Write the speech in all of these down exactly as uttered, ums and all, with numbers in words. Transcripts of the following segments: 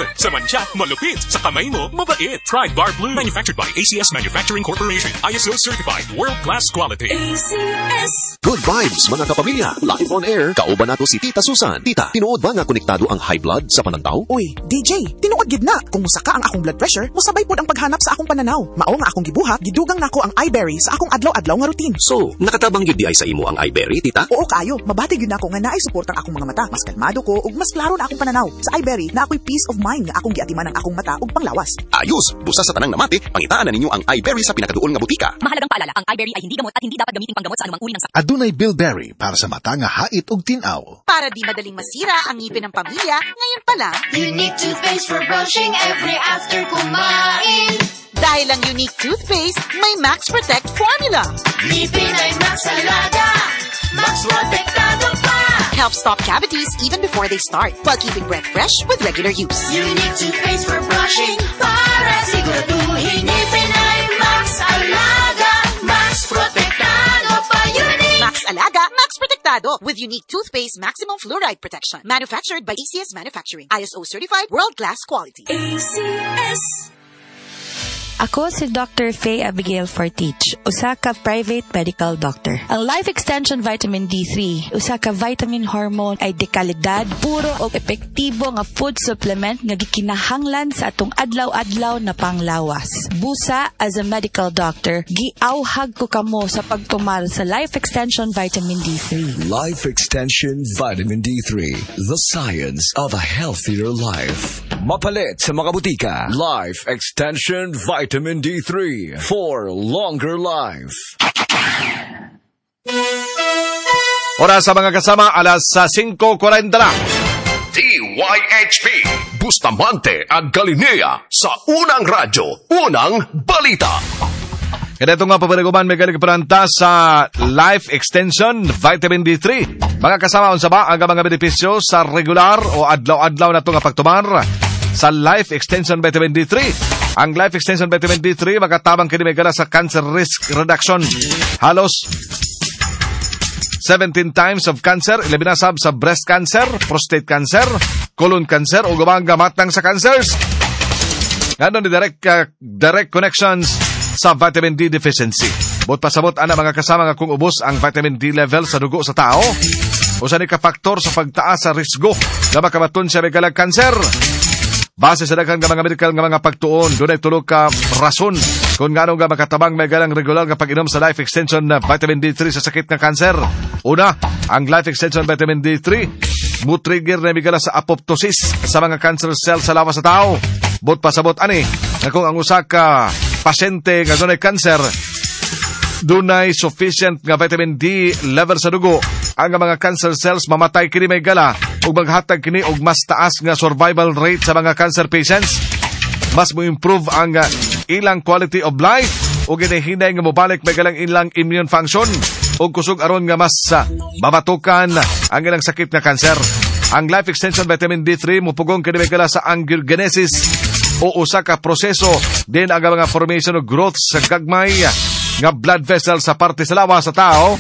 seven. Sa mancha, malupit. Sa kamay mo, mabait. Try Bar Blue. Manufactured by A C S Manufacturing Corporation. I S O certified. World-class quality. A C S. Good vibes, mga kapamilya. Live on air, kauban nato si Tita Susan. Tita, tinuod ba nga konektado ang high blood sa panantaw? Uy, D J, tinuod gid na. Kung musaka ang akong blood pressure, musabay pod ang paghanap sa akong pananaw. Mao nga akong gibuhat, gidugang nako ang iBerry sa akong adlaw-adlaw nga routine. So, nakatabang gyud di ay sa imo ang iBerry, Tita? Oo kayo, mabati gyud nako nga naay support ang akong mga mata. Mas kalmado ko ug mas klaro na akong pananaw. Sa iBerry, na ako'y peace of mind nga akong giatiman ang akong mata ug panglawas. Ayos, busa sa tanang namati, pangitaan na ninyo ang iBerry sa pinakaduol nga butika. Mahalagang paalala, ang iBerry ay hindi gamot at hindi dapat gamitin panggamot sa anumang uri ng sakit. Adunay Bilberry para sa mata nga hait ug tinaw. Para di madaling masira ang ngipin ng pamilya, ngayon pa lang, Unique toothpaste for brushing every after kumain. dahil ang Unique toothpaste may Max Protect formula. Ngipin ay Max Alaga, Max Protektado pa. Helps stop cavities even before they start, while keeping breath fresh with regular use. Unique toothpaste for brushing, para siguraduhin ngipin ay Max Alaga, Max Protektado pa. Unique Max Alaga, Max Protectado with Unique toothpaste maximum fluoride protection. Manufactured by A C S Manufacturing. I S O certified, world-class quality. A C S. Ako si Doctor Faye Abigail Fortich, usa ka private medical doctor. Ang Life Extension Vitamin D three, usa ka vitamin hormone ay dekalidad, puro o epektibo nga food supplement nga gikinahanglan sa atong adlaw-adlaw na panglawas. Busa, as a medical doctor, giauhag ko kamo sa pagtumal sa Life Extension Vitamin D three. Life Extension Vitamin D three, the science of a healthier life. Mapalit sa mga butika. Life Extension Vitamin D three for longer life. Oras sa mga kasama, alas five forty na. D Y H P, Bustamante at Galilea sa unang radyo, unang balita. Ganito nga pabariguman may galigparanta sa Life Extension Vitamin D three. Mga kasama, unsa ba ang mga benepisyo sa regular o adlaw-adlaw na ito nga pagtumar sa Life Extension Vitamin D three? Ang Life Extension Vitamin D three makatabang kini may gala sa cancer risk reduction. Halos seventeen times of cancer, ilabi na sab sa breast cancer, prostate cancer, colon cancer o gubang gamatang sa cancers. Ngano ni direct uh, direct connections sa vitamin D deficiency. Bot pasabot ana mga kasama nga kung ubos ang vitamin D level sa dugo sa tao, usa ni ka faktor sa pagtaas sa risgo nga makabaton sa regalag cancer. Base sa daghang mga medical nga mga pagtuon, dunay tulo ka rason kung ngano nga makatabang may galang regular nga pag-inom sa Life Extension na Vitamin D three sa sakit nga cancer. Una, ang Life Extension Vitamin D three mo trigger na migala sa apoptosis sa mga cancer cells sa lawas sa tao. Bot pasabot ani nga kung ang usa ka pasyente nga dunay cancer dunay sufficient nga vitamin D level sa dugo, ang mga cancer cells mamatay kini may gala ug maghatag kini og mas taas nga survival rate sa mga cancer patients. Mas mo improve ang uh, ilang quality of life ug ginahinay nga mobalik may galang ilang immune function ug kusog aron nga mas uh, mabatukan ang ilang sakit nga cancer. Ang Life Extension Vitamin D three mupugong kini may gala sa angiogenesis o usa ka proseso din ang mga formation of growth sa gagmay nga blood vessel sa parte sa lawas sa tao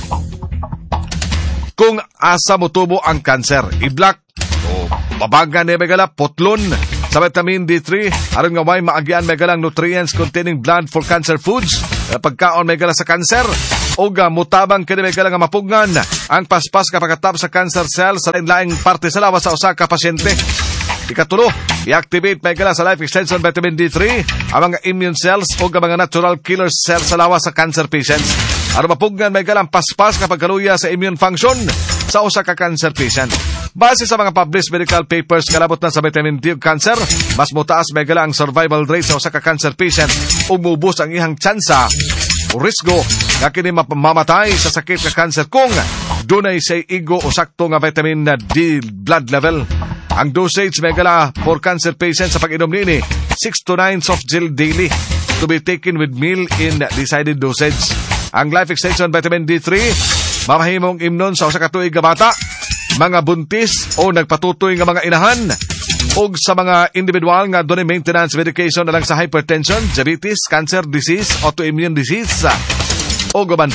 kung asa motubo ang cancer. I-block o babaga ni megala potlon sa vitamin D three aron nga way maagian megalang nutrients containing blood for cancer foods pagkaon megala sa cancer o ga mutabang kini megala nga mapugnan ang paspas kapag sa cancer cells sa laing parte sa lawas sa usa ka pasyente. Ikatulo, i-activate may gala sa Life Extension Vitamin D three ang mga immune cells o mga natural killer cells sa lawas sa cancer patients. Ano mapugnan may galang paspas kapag kaluya sa immune function sa usa ka cancer patient. Base sa mga published medical papers kalabot na sa vitamin D cancer, mas mutaas may gala ang survival rate sa usa ka cancer patient o mubos ang ihang tsansa o risgo nga kini mamamatay sa sakit nga cancer kung dunay say igo o sakto nga vitamin D blood level. Ang dosage may gala for cancer patients sa pag-inom nini six to nine soft gel daily to be taken with meal in decided dosage. Ang Life Extension Vitamin D three mamahimong imnon sa usa ka tuig nga bata, mga buntis o nagpatutoy nga mga inahan ug sa mga individual nga dunay maintenance medication alang sa hypertension, diabetes, cancer disease, autoimmune disease o gaban pa.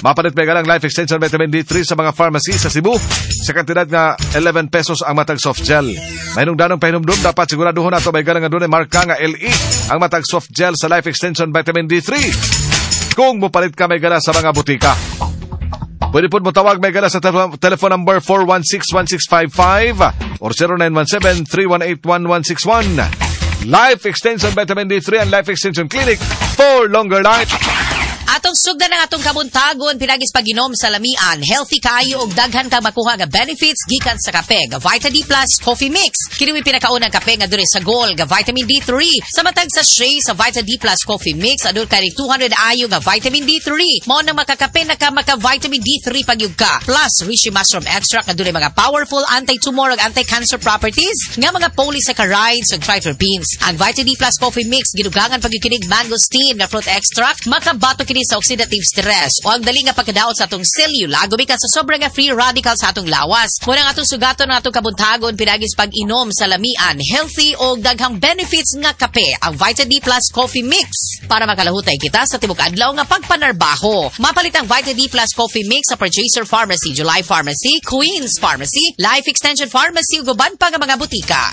Mapalit may galang Life Extension Vitamin D three sa mga pharmacy sa Cebu sa kantidad nga eleven pesos ang matag soft gel. Mahinong danong pahinumdum, dapat siguraduhon nato may galang nga dunay marka nga L E ang matag soft gel sa Life Extension Vitamin D three. Kung mupalit ka may gala sa mga butika. Pwede po mo tawag may gala sa te- telephone number four one six one six five five or zero nine one seven three one eight one one six one. Life Extension Vitamin D three and Life Extension Clinic for longer life. Atong sugdan ng atong kabuntagon pinagis paginom sa lamian, healthy kayo og daghan kang makuha nga benefits gikan sa kape, nga Vita D Plus Coffee Mix. Kini may pinakaunang kape nga dure sa goal nga vitamin D three. Sa matag sa shay sa Vita D Plus Coffee Mix adul kay two hundred ayo nga vitamin D three. Mao nang makakape na ka maka vitamin D three pagyud ka. Plus Reishi Mushroom Extract nga dure mga powerful anti-tumor ug anti-cancer properties nga mga polysaccharides ug triterpenes. Ang Vita D Plus Coffee Mix gidugangan pagyud kinig mangosteen nga fruit extract makabato kini sa oxidative stress o ang dali nga pagkadaot sa atong selula gumikan sa sobra nga free radicals sa atong lawas. Muna nga atong sugaton ng atong kabuntagon pinagis pag-inom sa lamian, healthy o daghang benefits nga kape, ang Vita D Plus Coffee Mix para makalahutay kita sa tibok adlaw nga pagpanarbaho. Mapalit ang Vita D Plus Coffee Mix sa Purchaser Pharmacy, July Pharmacy, Queens Pharmacy, Life Extension Pharmacy ug uban pa nga mga butika.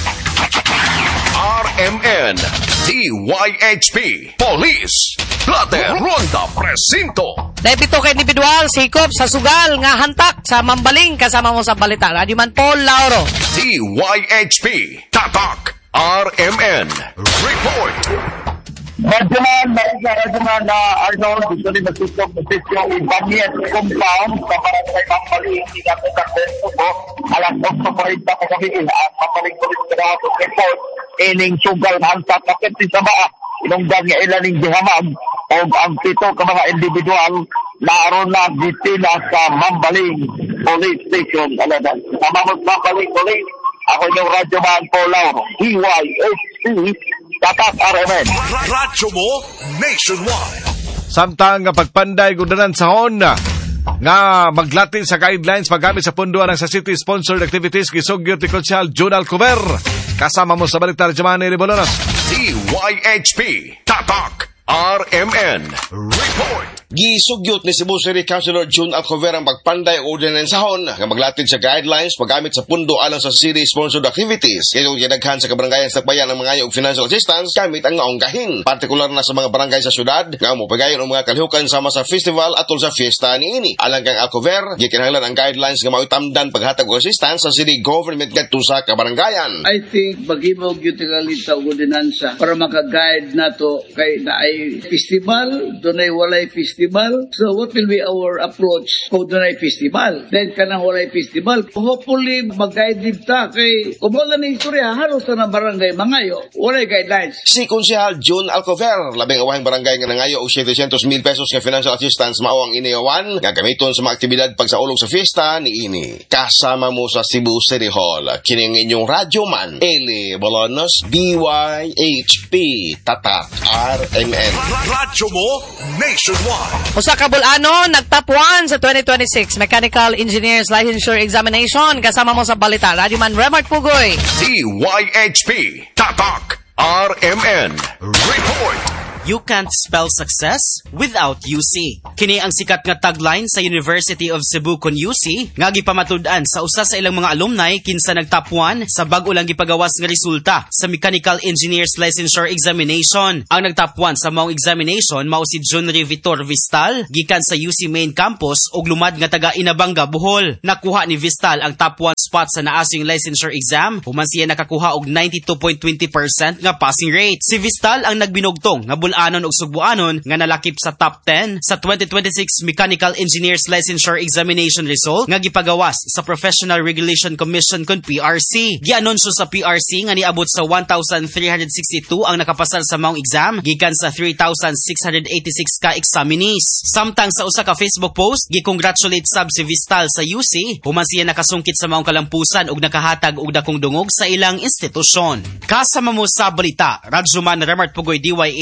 R M N, D Y H P, Police, Plate, Ronda, Presinto. Debito ka individual, sikop sa sugal nga hantak sa mambaling kasama mo sa balita. Radio Man Paul Lauro. D Y H P, Tatak, R M N, Report. Radyoman, Radyoman na Arnold, gusto rin nagsusok sa sityo Ibanias Compound sa Barangay Mambaling, hindi natin sa Presinto, alas eight forty pa kasabihin, at Mambaling Police Report, ining sugal hantak, kapit si Sabaa, inunggan nga ilaning dihamag, o ang pito ka mga individual naroon na ditila sa Mambaling Police Station. Aladan, sa Mambaling Police, ako yung Radyoman Paul D Y H P, Tatak R M N. Radyo mo nationwide. Samtang nga pagpanday gudanan sa Honda nga maglatin sa guidelines paggamit sa punduan ng sa city sponsored activities gisugyot ni Konsyal June Alcover. Kasama mo sa balitar Jamani Ribolonos. D Y H P, Tatak R M N, Report. Gisugyot ni Cebu City Councilor June Alcover ang pagpanday o ordinansahon nga maglatid sa guidelines paggamit sa pundo alang sa city-sponsored activities. Kaya kinaghan sa kabarangayan sa bayan ng mga og financial assistance gamit ang ngaong gahin. Partikular na sa mga barangay sa syudad nga mo pagayon ang mga kalihukan sama sa festival atol sa fiesta niini. Alang kang Alcover, gikinahanglan ang guidelines nga mautamdan paghatag og assistance sa city government ngadto sa kabarangayan. I think magibog yung tingalit sa ordinansa para maka-guide nato kay na ay festival, doon ay walay festival. So what will be our approach kung doon ay festival? Then kanang walay festival, hopefully mag-guide din ta kay kung wala ng istorya, halos na ng barangay mangayo, walay guidelines. Si Konsehal June Alcover, labing awahing barangay nga nangayo og seven hundred mil pesos nga financial assistance mao ang iniawan nga gamiton sa mga aktibidad pagsaulog sa fiesta ni ini. Kasama mo sa Cebu City Hall, kining inyong radyoman, Eli Bolonos, D Y H P, Tatak R M N. Radyo mo nationwide. Usa ka bulano nag-top one sa twenty twenty-six Mechanical Engineers Licensure Examination. Kasama mo sa balita, Radyoman Remart Pugoy. D Y H P, Tatak R M N, Report. You can't spell success without U C. Kini ang sikat nga tagline sa University of Cebu kon U C nga gipamatud-an sa usa sa ilang mga alumni kinsa nag-top one sa bag-o lang gipagawas nga resulta sa Mechanical Engineers Licensure Examination. Ang nag-top one sa maong examination mao si John Vitor Vistal gikan sa U C Main Campus ug lumad nga taga Inabanga, Bohol. Nakuha ni Vistal ang top one spot sa naasing licensure exam human siya nakakuha og ninety-two point two zero percent nga passing rate. Si Vistal ang nagbinugtong nga anon og Sugbuanon nga nalakip sa top ten sa twenty twenty-six Mechanical Engineers Licensure Examination result nga gipagawas sa Professional Regulation Commission kon P R C. Gianunsyo sa P R C nga niabot sa one thousand three hundred sixty-two ang nakapasal sa maong exam gikan sa three thousand six hundred eighty-six ka examinees. Samtang sa usa ka Facebook post, gicongratulate sab si Vistal sa U C human siya nakasungkit sa maong kalampusan ug nakahatag og dakong dungog sa ilang institusyon. Kasama mo sa balita, Radyoman Remart Pugoy D Y H P,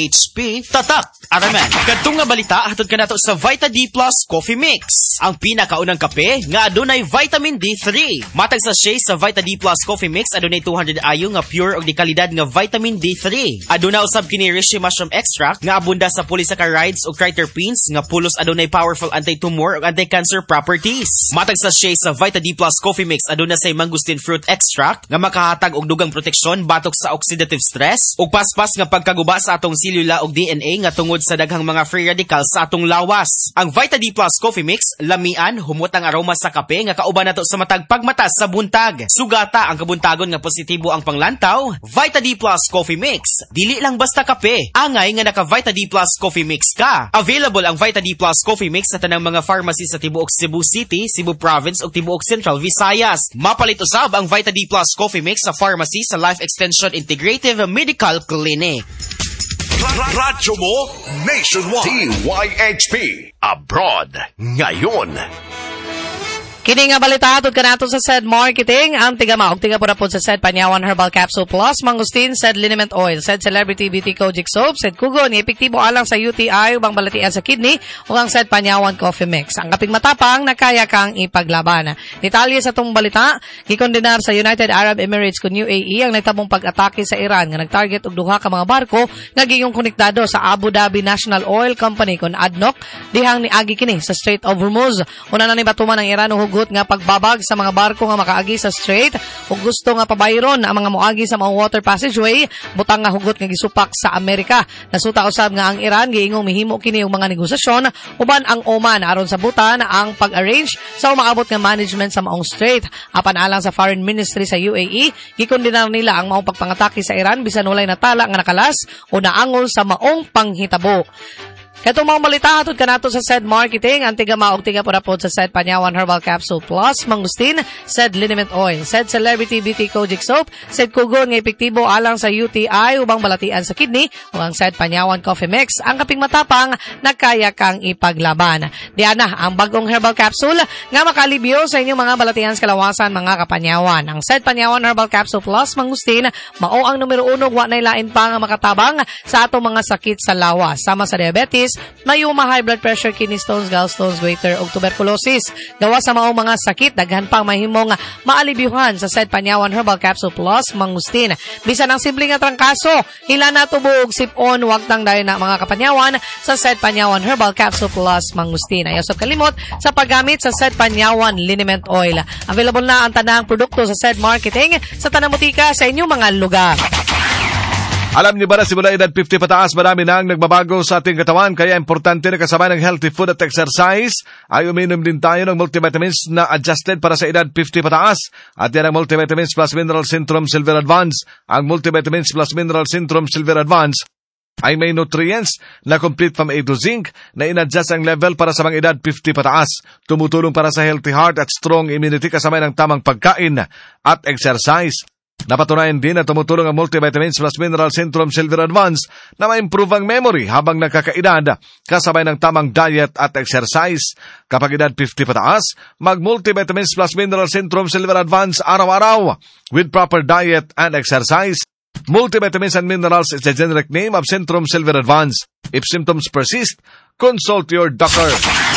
B, tatak, araman. Kadtong nga balita, hatod ka nato sa Vita D Plus Coffee Mix. Ang pinakaunang kape nga adunay vitamin D three. Matag sa sachet sa Vita D Plus Coffee Mix adunay two hundred ayo nga pure og di kalidad nga vitamin D three. Aduna usab kini reishi mushroom extract nga abunda sa polysaccharides ug triterpenes nga pulos adunay powerful anti-tumor ug anti-cancer properties. Matag sa sachet sa Vita D Plus Coffee Mix aduna say mangosteen fruit extract nga makahatag og dugang proteksyon batok sa oxidative stress ug paspas nga pagkaguba sa atong selula ug D N A nga tungod sa daghang mga free radicals sa atong lawas. Ang Vita D Plus Coffee Mix lamian humot ang aroma sa kape nga kauban nato sa matag pagmata sa buntag. Sugata ang kabuntagon nga positibo ang panglantaw. Vita D Plus Coffee Mix dili lang basta kape, angay nga naka Vita D Plus Coffee Mix ka. Available ang Vita D Plus Coffee Mix sa tanang mga pharmacy sa tibuok Cebu City, Cebu Province ug tibuok Central Visayas. Mapalit usab ang Vita D Plus Coffee Mix sa pharmacy sa Life Extension Integrative Medical Clinic. Radyo mo nationwide. T Y H P Abroad ngayon. Kini nga balita hatod kanato sa said marketing ang tigama og tiga pura pod sa said Panyawan Herbal Capsule Plus, mangosteen, said liniment oil, said Celebrity Beauty Kojic Soap, said Kugon ni epektibo alang sa U T I ubang balatian sa kidney ug ang said Panyawan Coffee Mix. Ang kaping matapang nakaya kang ipaglaban. Detalye sa tong balita, gikondenar sa United Arab Emirates kun U A E ang nagtabong pag-atake sa Iran nga nagtarget og duha ka mga barko nga giyong konektado sa Abu Dhabi National Oil Company kun A D N O C dihang niagi kini sa Strait of Hormuz. Una na ni batuman ang Iran og nga pagbabag sa mga barko nga makaagi sa strait ug gusto nga pabayron ang mga moagi sa mga water passageway butang nga hugot nga gisupak sa Amerika. Nasuta usab nga ang Iran giingong mihimo kini og mga negosasyon uban ang Oman aron sa butan ang pag-arrange sa umaabot nga management sa maong strait. Apan alang sa Foreign Ministry sa U A E, gikondenar nila ang maong pagpangatake sa Iran bisan walay natala nga nakalas o naangol sa maong panghitabo. Katong mga balita hatod kanato sa said marketing ang tigama og tiga pura pod sa said Panyawan Herbal Capsule Plus, mangosteen, said liniment oil, said Celebrity Beauty Kojic Soap, said Kugon nga epektibo alang sa U T I ubang balatian sa kidney ug ang said Panyawan Coffee Mix ang kaping matapang nakaya kang ipaglaban. Diana ang bagong herbal capsule nga makalibyo sa inyong mga balatian sa kalawasan mga kapanyawan. Ang said Panyawan Herbal Capsule Plus, mangosteen mao ang numero uno wa nay lain pa nga makatabang sa atong mga sakit sa lawas sama sa diabetes, mayuma, high blood pressure, kidney stones, gallstones, goiter ug tuberculosis. Gawa sa maong mga sakit daghan pang mahimong maalibyuhan sa said Panyawan Herbal Capsule Plus, mangosteen. Bisan ang simple nga trangkaso, hila na tubo og sip-on, wag tang dayon na mga kapanyawan sa said Panyawan Herbal Capsule Plus, mangosteen. Ayaw sa kalimot sa paggamit sa said Panyawan Liniment Oil. Available na ang tanang produkto sa said marketing sa tanang butika sa inyong mga lugar. Alam niyo ba na simula edad fifty pataas, marami na ang nagbabago sa ating katawan, kaya importante na kasabay ng healthy food at exercise ay uminom din tayo ng multivitamins na adjusted para sa edad fifty pataas. At yan ang Multivitamins Plus Mineral Centrum Silver Advance. Ang Multivitamins Plus Mineral Centrum Silver Advance ay may nutrients na complete from A to zinc na in-adjust ang level para sa mga edad fifty pataas. Tumutulong para sa healthy heart at strong immunity kasabay ng tamang pagkain at exercise. Napatunayan din na tumutulong ang Multivitamins Plus Mineral Centrum Silver Advance na ma-improve ang memory habang nagkakaedad kasabay ng tamang diet at exercise. Kapag edad fifty pataas, mag-Multivitamins Plus Mineral Centrum Silver Advance araw-araw with proper diet and exercise. Multivitamins and Minerals is the generic name of Centrum Silver Advance. If symptoms persist, consult your doctor.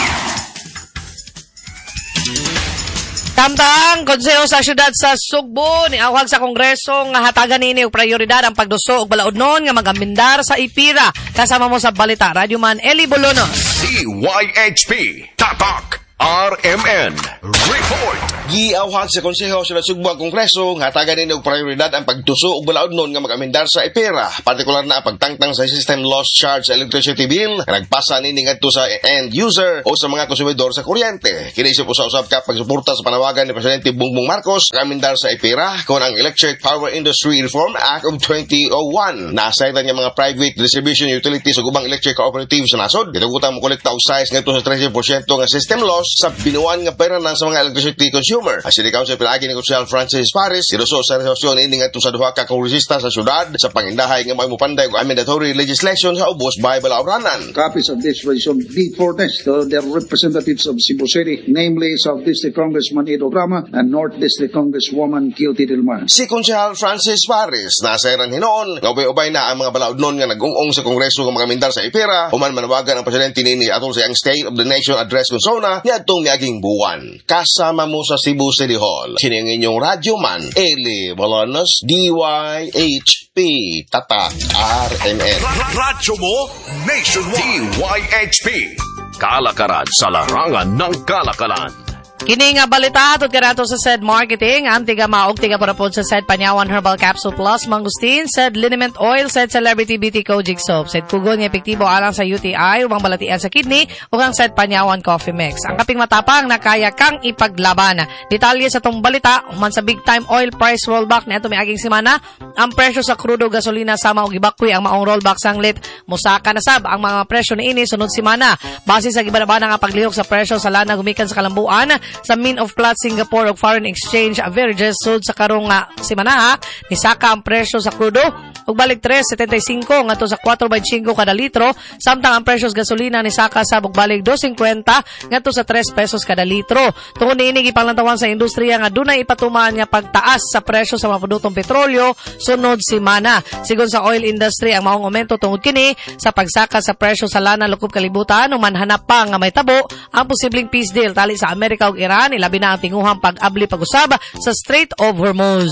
Tamtang konseho sa syudad sa Sugbo ni awag sa Kongreso nga hatagan nini og prioridad ang pagduso og balaodnon nga magambindar sa Ipira. Kasama mo sa balita Radyo Man Eli Bolonos. T Y H P Tatak R M N Report. Giawhag sa Konseho sa Sugbo ang Kongreso nga hatagan nini og prioridad ang pagtuso og balaodnon nga magamendar sa Ipira, partikular na ang pagtangtang sa system loss charge electricity bill nga nagpasa nini ngadto sa end user o sa mga konsumidor sa kuryente. Kini isip usab ka pagsuporta sa panawagan ni Presidente Bongbong Marcos nga amendar sa Ipira kon ang Electric Power Industry Reform Act of twenty oh one. Nasaytan nga mga private distribution utilities ug ubang electric cooperatives sa nasod. Gitugutan mo kolekta og size ngadto sa thirty percent nga system loss sa binuan nga pera ng sa mga electricity consumers consumer. Ang City Council pinaagi ni Consul Francis Paris giruso sa resolusyon ini ngadto sa duha ka kongresista sa syudad sa pangindahay nga may mupanday og amendatory legislation sa ubos bay balawranan. Copies of this resolution be forwarded to the representatives of Cebu City, namely South District Congressman Ido Rama and North District Congresswoman Kilty Dilma. Si Consul Francis Paris nasairan hinoon nga ubay-ubay na ang mga balaudnon nga nag-ung-ong sa Kongreso nga mga mindar sa Ipira human manawagan ang presidente nini atol sa ang State of the Nation Address kung sona niadtong miaging buwan. Kasama mo sa Cebu City Hall kini ang inyong radyo man Eli Balanos D Y H P Tatak R M N. Radyo mo Nationwide D Y H P kalakaran sa larangan ng kalakalan. Kini nga balita atod kanato sa said marketing ang tiga maog tiga para pod sa said Panyawan Herbal Capsule Plus Mangustin, said Liniment Oil, said Celebrity Beauty Kojic Soap, said Kugon nga epektibo alang sa U T I upang balatian sa kidney ug ang said Panyawan Coffee Mix. Ang kaping matapang na kaya kang ipaglaban. Detalye sa tong balita human sa big time oil price rollback niadto miaging semana. Ang presyo sa krudo gasolina sama og gibakwi ang maong rollback sanglit musaka na sab ang mga presyo niini sunod semana base sa gibanabana nga paglihok sa presyo sa lana gumikan sa kalambuan sa Min of Platts Singapore ug foreign exchange averages sud sa karong nga semana ni saka ang presyo sa krudo ug balik three seventy-five ngadto sa four twenty-five kada litro samtang ang presyo sa gasolina ni saka sa ug balik two fifty ngadto sa three pesos kada litro. Tungod niini gipanglantawan sa industriya nga dunay ipatuman nga pagtaas sa presyo sa mga produktong petrolyo sunod semana. Sigon sa oil industry ang maong aumento tungod kini sa pagsaka sa presyo sa lana lukob kalibutan human hanap pa nga may tabo ang posibleng peace deal tali sa Amerika ug Iran ilabi na ang tinguhang pag-abli pag-usab sa Strait of Hormuz.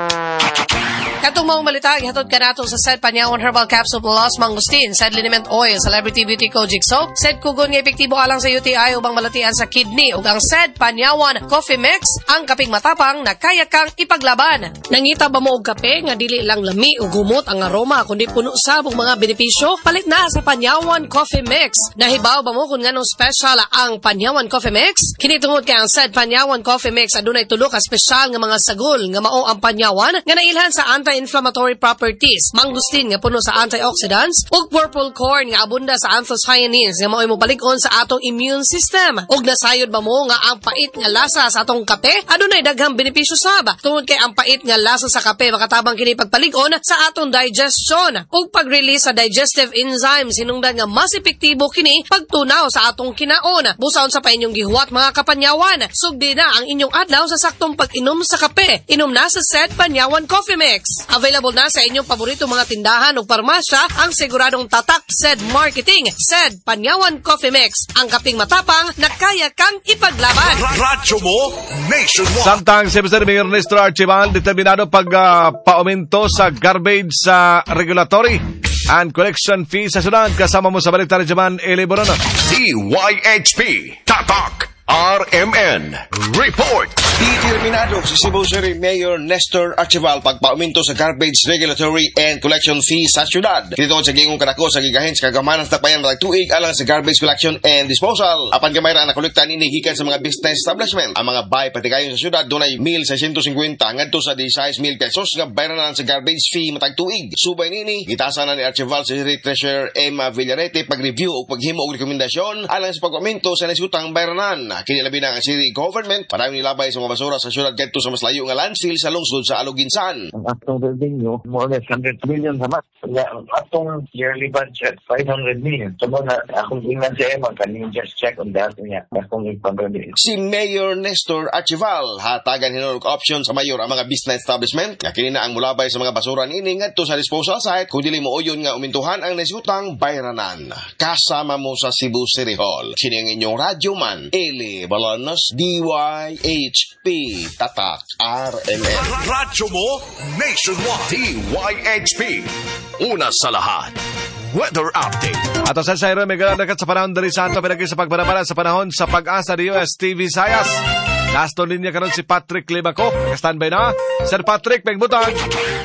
Katong mga balita, ihatod ka nato sa said Panyawan Herbal Capsule Plus Mangustin, said Liniment Oil, Celebrity Beauty Kojic Soap, said Kugon nga epektibo alang sa U T I ubang malatian sa kidney ug ang said Panyawan Coffee Mix, ang kaping matapang na kaya kang ipaglaban. Nangita ba mo og kape nga dili lang lami ug gumot ang aroma kundi puno sab og mga benepisyo? Palit na sa Panyawan Coffee Mix. Nahibaw ba mo kung nganong special ang Panyawan Coffee Mix? Kini tungod kay ang said Panyawan Coffee Mix adunay tulo ka special nga mga sagol nga mao ang Panyawan nga nailhan sa anti-inflammatory properties, mangustin nga puno sa antioxidants, ug purple corn nga abunda sa anthocyanins nga mao'y mobalig-on sa atong immune system. Ug nasayod ba mo nga ang pait nga lasa sa atong kape adunay daghang benepisyo sab. Tungod kay ang pait nga lasa sa kape makatabang kini pagpalig-on sa atong digestion ug pag-release sa digestive enzymes hinungdan nga mas epektibo kini pagtunaw sa atong kinaon. Busaon sa pa inyong gihuwat mga kapanyawan, sugdi na ang inyong adlaw sa saktong pag-inom sa kape. Inom na sa said Panyawan Coffee Mix. Available na sa inyong paborito mga tindahan o parmasya ang siguradong tatak said marketing, said Panyawan Coffee Mix. Ang kaping matapang na kaya kang ipaglaban. Radyo mo Nationwide. Samtang si Mister Mayor Nestor Archibald determinado pag uh, paumento sa garbage sa regulatory and collection fee sa sunod. Kasama mo sa Baliktad Jaman, Eli Borono. D Y H P Tatak R M N Report. Determinado si Cebu City Mayor Nestor Archibald pagpauminto sa garbage regulatory and collection fee sa syudad. Dito sa gingong kadako sa gigahin sa kagamanan sa tapayan matag tuig alang sa garbage collection and disposal. Apan gamay ra nakolekta nini gikan sa mga business establishment. Ang mga bay patigayon sa syudad dunay one thousand six hundred fifty ngadto sa sixteen thousand pesos nga bayaran sa garbage fee matag tuig. Subay nini gitasan na ni Archibald sa City Treasurer Emma Villarete pag-review o paghimo og rekomendasyon alang sa pag-auminto sa nasutang bayaranan. Kinilabi na ang city government para nilabay sa mga basura sa syudad kadto sa mas layo nga landfill sa lungsod sa Aluginsan. Ang atong revenue, more or less one hundred million sa mas. Ang atong yearly budget, five hundred million. So mga akong ingnan sa Emma, can you just check on that niya? Akong ipag-revenue. Si Mayor Nestor Archibald hatagan hinulog option sa mayor ang mga business establishment nga kini na ang mulabay sa mga basura niini ngadto sa disposal site kung dili mo uyon nga umintuhan ang nasutang bayranan. Kasama mo sa Cebu City Hall. Kini ang inyong radyo man, Eli Balanos, D Y H P Tatak R M N. Radyo mo Nationwide. D Y H P. Una sa lahat. Weather update. At sa Sayro, may galanakat sa panahon dari Santo, pinagay sa pagbarabara sa panahon sa pag-asa di U S T V Sayas. Last linya karon si Patrick Libaco. Standby na. Sir Patrick, may butang.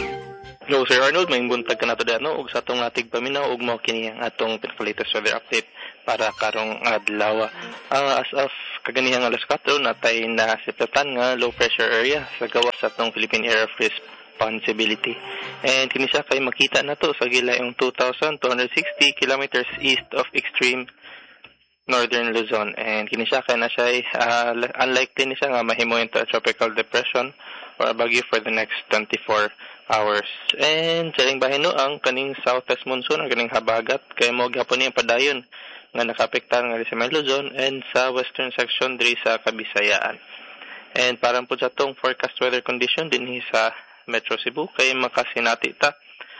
Hello, Sir Arnold. May buntag ka na to dano. Ug sa atong natig paminaw, ug mo kini ang atong latest weather update para karong adlaw. Uh, as of kaganihang alas four, natay na siplatan nga low pressure area sa gawas sa atong Philippine Area of Responsibility. And kini siya kay makita na to sa gilayong two thousand two hundred sixty kilometers east of extreme Northern Luzon. And kini siya kaya na siya ay uh, unlikely ni siya nga mahimo into a tropical depression or a bagyo for the next twenty-four hours. And siya bahino ang kaning southwest monsoon ang kaning habagat kay mo gyapon ni padayon nga nakapektar nga sa Luzon and sa western section diri sa Kabisayaan. And parang po sa tong forecast weather condition dinhi sa Metro Cebu kay makasinati ta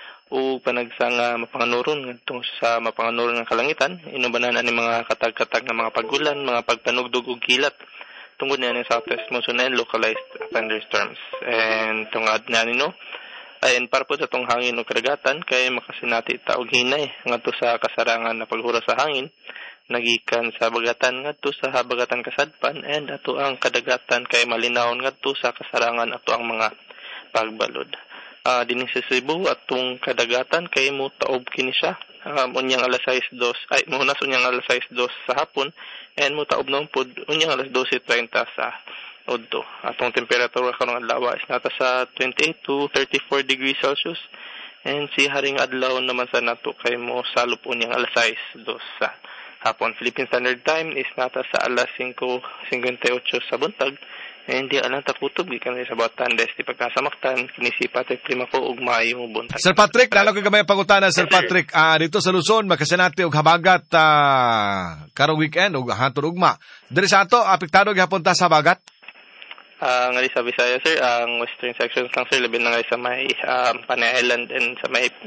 o panagsang uh, mapanganuron ngadto sa mapanganuron ng kalangitan inubanan ani mga katag-katag na mga pagulan, mga pagpanugdog ug kilat tungod na ni southwest monsoon and localized thunderstorms. And tungod na nino ayon para po sa tong hangin ug karagatan kay makasinati ta og hinay ngadto sa kasarangan na paghura sa hangin nagikan sa bagatan ngadto sa habagatan kasadpan and ato ang kadagatan kay malinawon ngadto sa kasarangan ato ang mga pagbalod. Uh, din sa Cebu atong kadagatan kay mo taob kini siya um, unyang alas sais dos ay muhunas unyang alas sais dos sa hapon and mo taob noon pod unyang alas dose treinta sa udto. Atong temperatura karong adlaw is nata sa twenty-eight to thirty-four degrees Celsius and si haring adlaw naman sa nato kay mo salop unyang alas sais dos sa hapon. Philippine Standard Time is nata sa alas cinco fifty-eight sa buntag. Hindi alang takutob gikan sa batan des di pagkasamaktan kinisipat at prima ko ug maayo buntag. Sir Patrick, lalo kay gamay pangutana Sir Patrick, ah dito sa Luzon makasinati og habagat uh, karong weekend ug hantod ugma. Diri sa ato apektado gyapon ta sa habagat? Ah uh, ngali sa Visayas sir, ang western sections lang sir labi na nga sa may um, Panay Island and sa may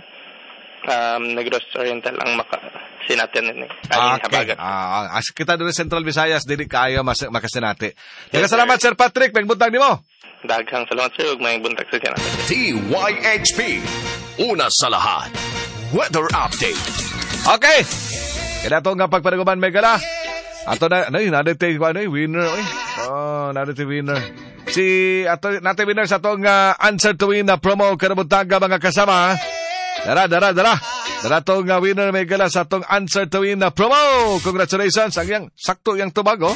um, Negros Oriental ang maka sinati ni ah, okay. Ah, as kita dito sa Central Visayas dili kaayo mas makasinati. Daghang yes, salamat Sir Patrick, may buntag nimo. Daghang salamat sir ug may buntag sa kanang. T Y H P una sa lahat. Weather update. Okay. Kada to nga pagpanaguban may gala. Ato na ano yun, natin tayo ano winner oy. Oh, natin tayo winner. Si ato natin winner sa tong uh, answer to win na promo kada buntag mga kasama. Dara, dara, dara. Dara tong uh, winner may gala sa tong answer to win na promo. Congratulations. Ang yang, sakto yang tubago.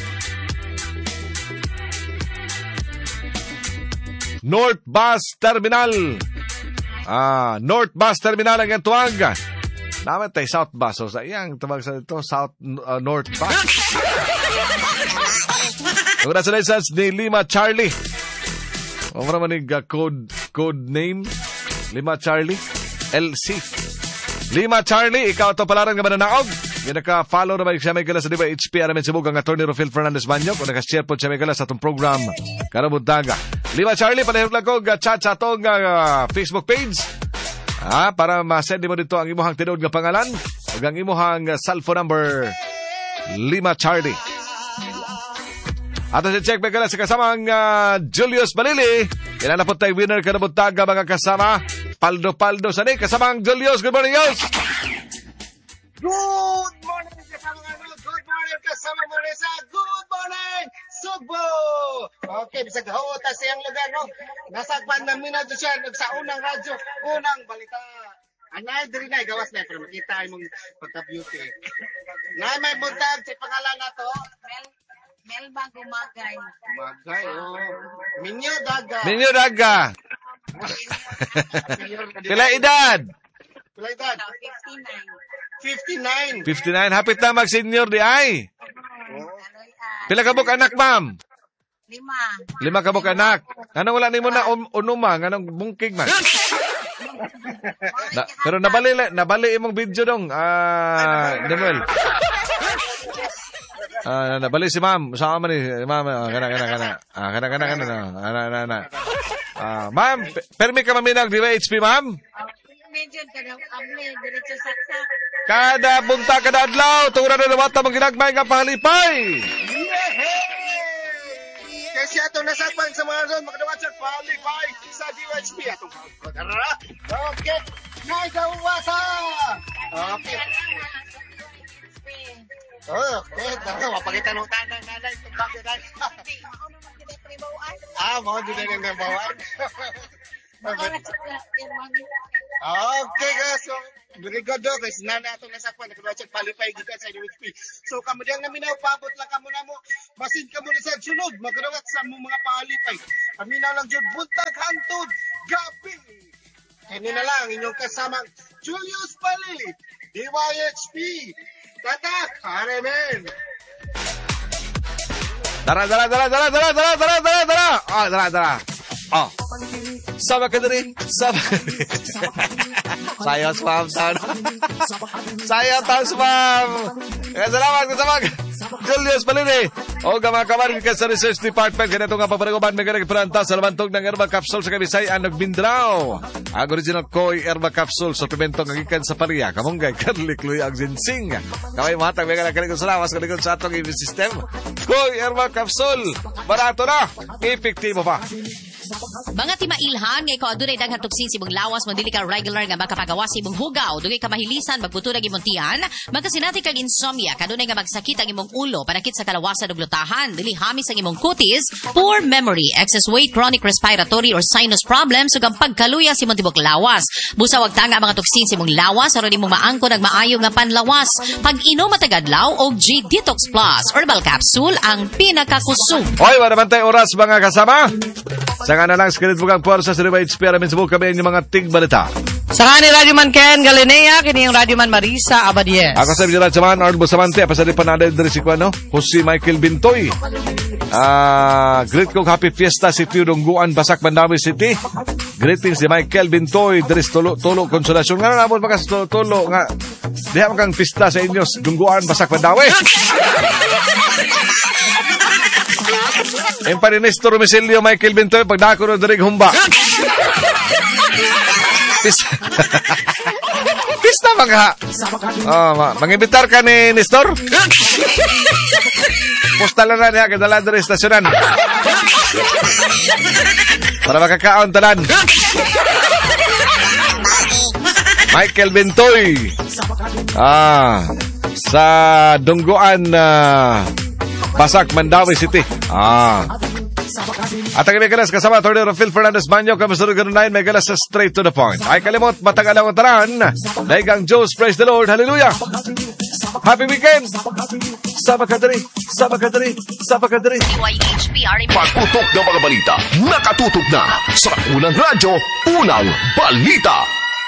North Bus Terminal. Ah, North Bus Terminal ang yang tuwag. Naman tayo South Bus. So, sa iyang tubag sa ito, South, uh, North Bus. Congratulations ni Lima Charlie. O naman ni uh, code, code name. Lima Charlie. L C. Lima Charlie, ikaw to palaran nga mananaog. Yung naka-follow naman siya may gala sa Diba H P Aramin Cebu ang attorney Rufil Fernandez Banyok o naka-share po siya may gala sa itong program Karabuntaga. Lima Charlie, palihog lang ko chat sa itong uh, Facebook page ah, para ma-send mo dito ang imuhang tinood nga pangalan o ang imuhang uh, cellphone number Lima Charlie. Ato si check may gala sa kasamang uh, Julius Balili. Kailan na po tayo winner Karabuntaga mga kasama. Paldo Paldo sa ni kasamang Julius. Good morning, Julius. Good morning kasama ano. Good morning kasama mo sa Good Morning Subo. Okay, bisag hawta sa iyang lugar no. Nasagpan namin na siya sa unang radyo, unang balita. Anay diri na gawas na pero makita imong pagka-beauty. Nay may buntag si pangalan nato. Mel Melba Gumagay. Gumagay oh. Minyo Daga. Minyo Daga. Pila edad? Pila edad? fifty-nine. fifty-nine. fifty-nine. Hapit na mag-senior di ay. Pila kabuk anak, ma'am? Lima. Lima kabuk anak. Anong wala ni mo na um, unuma? Anong bungkig man? na, pero nabali, nabali imong video dong. Ah, Nemuel. Ah, nabali si ma'am. Saan man ni? Ma'am, kana, kana, kana. Ah, kana, kana, kana. Ana, ana, ana. Ah, ma'am, permi ka maminag di ba H P, ma'am? Medyo kada amle diretso saksa. Kada bunta kada adlaw, tura na nawata mong ginagmay nga pahalipay. Kasi ato nasakpan sa mga zon, makadawat sa pahalipay sa D H P atong pagkara. Okay, naigawasa. Okay. Oh, okay. Dato mapakita ng tanang nanay itong bagay. Ah, mo din na ng bawan. Okay guys, so very good do guys. Nana ato nasakpan nakadawat sa palipay gikan sa D H P. So kamo diyang naminaw paabot lang kamo namo. Basin kamo ni sa sunod magdawat sa mga palipay. Aminaw lang jud buntag hantod gabi. Kani na lang inyong kasamang Julius Balili, D Y H P. Tatak, Aremen. Dara, dara, dara, dara, dara, dara, dara, dara, dara. Ah, dara, dara. Oh. Sama ka diri. Sama ka diri. Sayo, spam, tan. Sayo, tan, spam. Kaya salamat, kasama. Julius Balini. O gamakaman ka sa Research Department. Ganito nga papareguban may ganagpranta sa labantog ng Herba Capsule sa Kabisay ang Nagmindraw. Ang original Koi Herba Capsule, suplemento ng ikan sa pariya. Kamunggay, garlic, luya, ang ginseng. Kamay matang may ganagkalikon sa lawas, kalikon sa atong immune system. Koi Herba Capsule. Barato na. Epektibo pa. Mga timailhan ngay ko adunay daghang tuksin si mong lawas mo dili ka regular nga makapagawa si mong hugaw dugay ka mahilisan magbuto ng imong tiyan magkasinati kag insomnia kadunay nga magsakit ang imong ulo panakit sa kalawasan ug lutahan dili hamis ang imong kutis poor memory excess weight chronic respiratory or sinus problems ug ang pagkaluya si imong tibok lawas busa wag tanga ang mga tuksin si imong lawas aron imong maangkon ang maayo nga panlawas pag-inom matagadlaw og G Detox Plus herbal capsule ang pinakakusog. Oy, wala man tayo oras mga kasama. Saka na lang skilit bugang puwersa sa Riva H P Aramin sa buka yung mga tigbalita. Saka ni Radyo Man Ken Galinea, kini yung Radyo Man Marisa Abadies. Ako sa Radyo Man, Arnold Bustamante, pasali pa na dari si Kuano, Jose Michael Bintoy. Ah, great kong happy fiesta si Tio Dungguan, Basak, Mandawi City. Greetings si Michael Bintoy, Dres Tulo, Tulo, Konsolasyon. Nga na naman baka sa Tulo, Tulo, nga. Diha mo kang fiesta sa inyo, Dungguan, Basak, Mandawi. Yung pa ni Nestor Romisilio, Michael Bintoy, pagdako ng darig humba. Pista. Pista mga. Oh, mangibitar ka ni Nestor? Postalan na niya, kadalan dari estasyonan. Para makakaon talan. Michael Bintoy. Ah, sa Dungguan, uh, Basak, Mandawi City. Ah. At ang imigalas kasama Atty. Phil Fernandez Banyo Kamasuro Ganunayan may galas sa straight to the point. Ay kalimot matagal ang taran. Daigang Joes, praise the Lord. Hallelujah. Happy weekend. Sabakadari, Sabakadari, Sabakadari. Pagputok ng mga balita. Nakatutok na sa Unang Radyo, Unang Balita.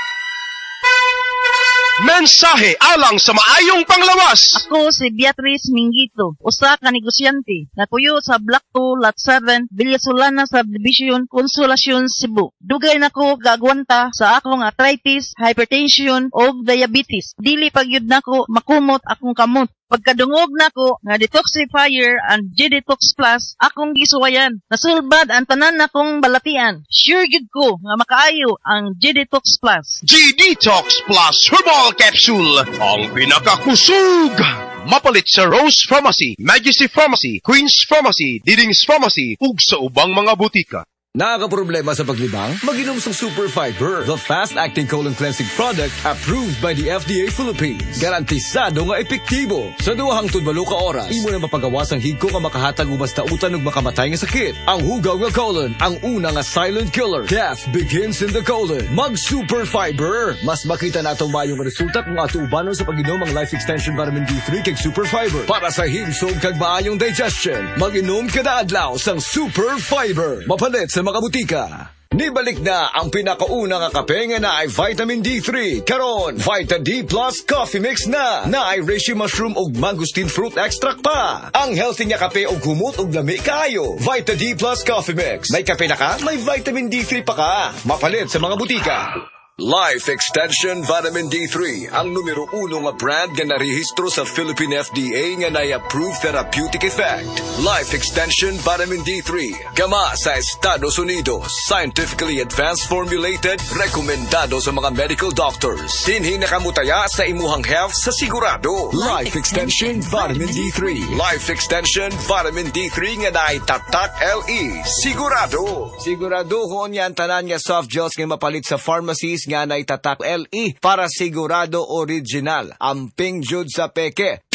Mensahe alang sa maayong panglawas. Ako si Beatrice Mingito, usa ka negosyante na tuyo sa Block two, Lot seven, Villasolana Subdivision, Consolacion, Cebu. Dugay nako gagwanta sa akong arthritis, hypertension o diabetes. Dili pagyud nako makumot akong kamot. Pagkadungog nako nga detoxifier and G-Detox Plus, akong gisuwayan. Nasulbad ang tanan nakong balatian. Sure gid ko nga makaayo ang G-Detox Plus. G-Detox Plus Herbal Capsule, ang pinakakusog. Mapalit sa Rose Pharmacy, Majesty Pharmacy, Queen's Pharmacy, Diding's Pharmacy, ug sa ubang mga butika. Nakakaproblema sa paglibang? Mag-inom sa Super Fiber, the fast-acting colon cleansing product approved by the F D A Philippines. Garantisado nga epektibo. Sa duwahang tudbalo ka oras, imo na mapagawas ang higko nga makahatag o basta utan ug makamatay nga sakit. Ang hugaw nga colon, ang una nga silent killer. Death begins in the colon. Mag-Super Fiber. Mas makita natong mayong resulta kung ato ubanon sa pag-inom ang Life Extension Vitamin D three kag Super Fiber. Para sa himsog kag maayong digestion, mag-inom kada adlaw sang Super Fiber. Mapalit sa mga butika. Nibalik na ang pinakauna nga kape nga na ay vitamin D three. Karon, Vita D Plus Coffee Mix na. Na ay reishi mushroom ug mangosteen fruit extract pa. Ang healthy nga kape ug humot ug lami kaayo. Vita D Plus Coffee Mix. May kape na ka, may vitamin D three pa ka. Mapalit sa mga butika. Life Extension Vitamin D three, ang numero uno nga brand nga narehistro sa Philippine F D A nga na-approved therapeutic effect. Life Extension Vitamin D three, gama sa Estados Unidos, scientifically advanced formulated, rekomendado sa mga medical doctors. Dinhi nakamutaya sa imuhang health sa sigurado. Life Extension Vitamin D three. Life Extension Vitamin D three nga naay tatak L E. Sigurado. Sigurado ko niyan tanan nga soft gels nga mapalit sa pharmacies nga naitatak L E para sigurado original. Amping jud sa peke.